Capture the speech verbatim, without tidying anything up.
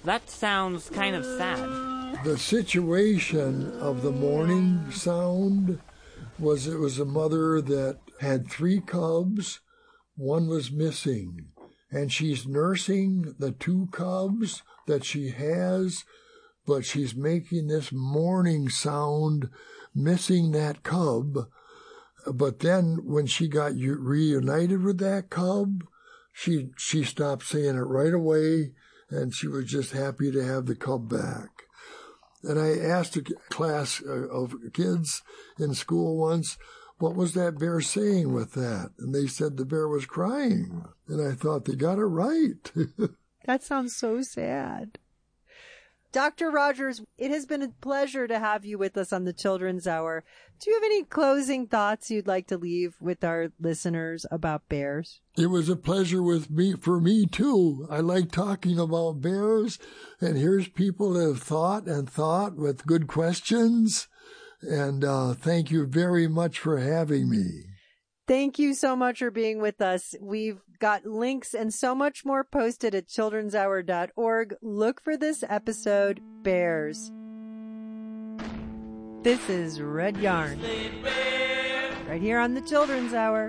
That sounds kind of sad. The situation of the mourning sound was it was a mother that had three cubs. One was missing, and she's nursing the two cubs that she has, but she's making this mourning sound, missing that cub. But then when she got reunited with that cub, she she stopped saying it right away, and she was just happy to have the cub back. And I asked a class of kids in school once, what was that bear saying with that? And they said the bear was crying. And I thought they got it right. That sounds so sad. Doctor Rogers, it has been a pleasure to have you with us on the Children's Hour. Do you have any closing thoughts you'd like to leave with our listeners about bears? It was a pleasure with me for me, too. I like talking about bears, and here's people that have thought and thought with good questions. And uh, thank you very much for having me. Thank you so much for being with us. We've got links and so much more posted at children's hour dot org. Look for this episode, Bears. This is Red Yarn, right here on the Children's Hour.